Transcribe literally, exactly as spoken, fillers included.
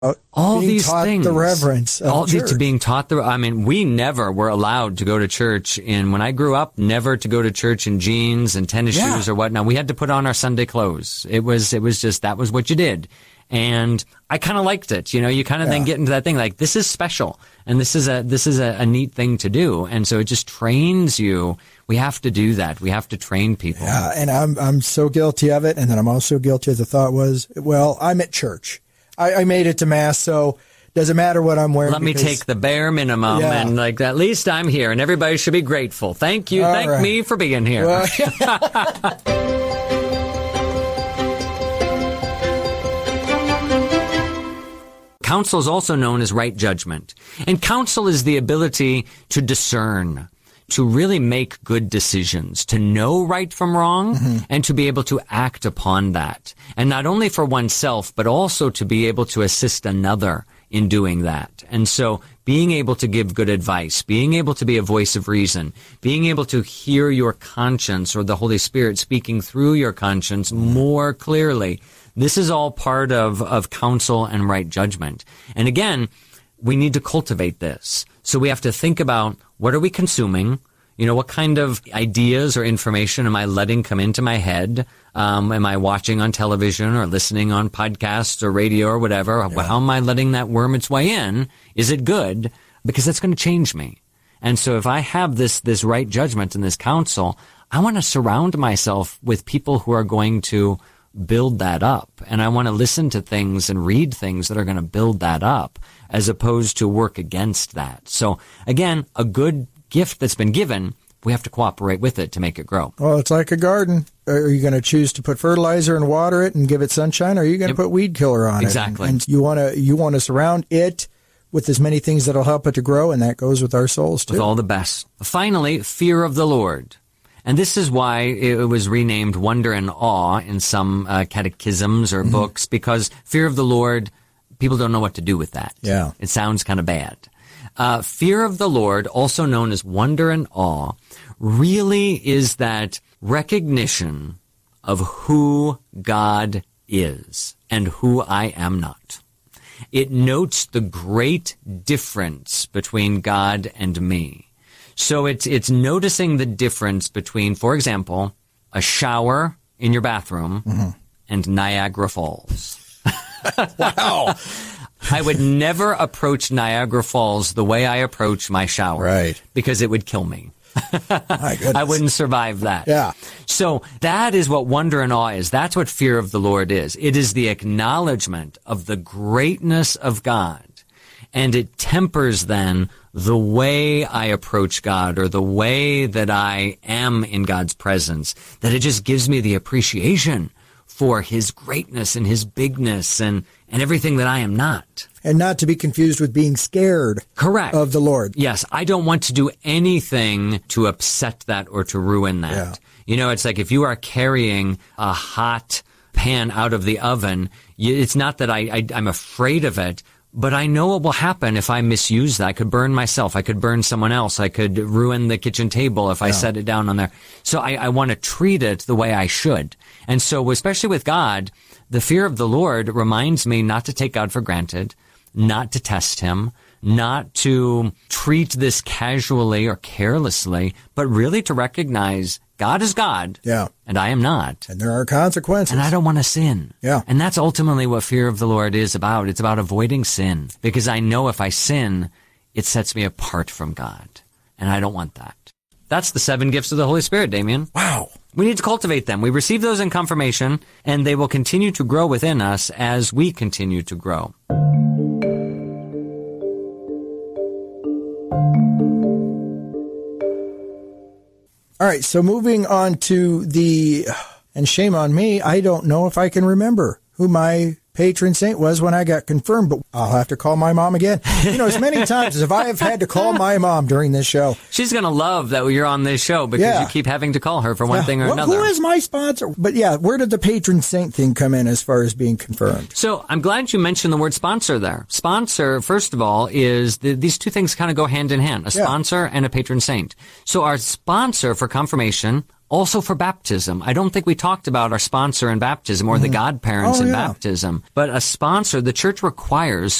all being these taught things, the reverence of all church. these being taught the. I mean, we never were allowed to go to church in when I grew up. Never to go to church in jeans and tennis Yeah. shoes or whatnot. We had to put on our Sunday clothes. It was it was just that was what you did, and I kind of liked it. You know, you kind of Yeah. then get into that thing like this is special, and this is a this is a, a neat thing to do, and so it just trains you. We have to do that. We have to train people. Yeah, and I'm I'm so guilty of it, and then I'm also guilty of the thought was, well, I'm at church. I, I made it to Mass, so doesn't matter what I'm wearing. Let me because- take the bare minimum, Yeah. and like at least I'm here, and everybody should be grateful. Thank you, All thank right. me for being here. Well, Counsel is also known as right judgment. And counsel is the ability to discern, to really make good decisions, to know right from wrong, Mm-hmm. and to be able to act upon that. And not only for oneself, but also to be able to assist another in doing that. And so being able to give good advice, being able to be a voice of reason, being able to hear your conscience or the Holy Spirit speaking through your conscience more clearly, this is all part of, of counsel and right judgment. And again, we need to cultivate this. So we have to think about what are we consuming? You know, what kind of ideas or information am I letting come into my head? Um, am I watching on television or listening on podcasts or radio or whatever? Yeah. How am I letting that worm its way in? Is it good? Because that's going to change me. And so if I have this, this right judgment and this counsel, I want to surround myself with people who are going to build that up. And I want to listen to things and read things that are going to build that up as opposed to work against that. So again, a good gift that's been given, we have to cooperate with it to make it grow. well, it's like a garden. Are you going to choose to put fertilizer and water it and give it sunshine, or are you going to Yep. put weed killer on Exactly. it? And, and you want to you want to surround it with as many things that'll help it to grow, and that goes with our souls too. With all the best. Finally, fear of the Lord. And this is why it was renamed wonder and awe in some uh, catechisms or Mm-hmm. books, because fear of the Lord, people don't know what to do with that. Yeah. It sounds kind of bad. Uh, fear of the Lord, also known as wonder and awe, really is that recognition of who God is and who I am not. It notes the great difference between God and me. So it's it's noticing the difference between, for example, a shower in your bathroom Mm-hmm. and Niagara Falls. Wow. I would never approach Niagara Falls the way I approach my shower. Right. Because it would kill me. My goodness. I wouldn't survive that. Yeah. So that is what wonder and awe is. That's what fear of the Lord is. It is the acknowledgement of the greatness of God. And it tempers then the way I approach God or the way that I am in God's presence, that it just gives me the appreciation for his greatness and his bigness and, and everything that I am not. And not to be confused with being scared Correct. of the Lord. Yes, I don't want to do anything to upset that or to ruin that. Yeah. You know, it's like if you are carrying a hot pan out of the oven, you, it's not that I, I, I'm afraid of it, but I know what will happen if I misuse that. I could burn myself. I could burn someone else. I could ruin the kitchen table if I Yeah. set it down on there. So I, I want to treat it the way I should. And so, especially with God, the fear of the Lord reminds me not to take God for granted, not to test him, not to treat this casually or carelessly, but really to recognize God is God. Yeah. And I am not. And there are consequences. And I don't want to sin. Yeah. And that's ultimately what fear of the Lord is about. It's about avoiding sin. Because I know if I sin, it sets me apart from God. And I don't want that. That's the seven gifts of the Holy Spirit, Damien. Wow. We need to cultivate them. We receive those in confirmation, and they will continue to grow within us as we continue to grow. All right, so moving on to the, and shame on me, I don't know if I can remember who my patron saint was when I got confirmed, but I'll have to call my mom again. You know, as many times as if I have had to call my mom during this show. She's going to love that you're on this show because Yeah. you keep having to call her for one Yeah, thing or wh- another. Who is my sponsor? But yeah, where did the patron saint thing come in as far as being confirmed? So I'm glad you mentioned the word sponsor there. Sponsor, first of all, is the, these two things kind of go hand in hand, a Yeah. sponsor and a patron saint. So our sponsor for confirmation Also for baptism. I don't think we talked about our sponsor in baptism or mm-hmm. the godparents oh, in yeah. baptism. But a sponsor, the church requires